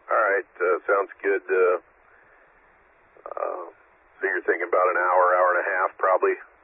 All right, sounds good. So you're thinking about an hour, hour and a half, probably?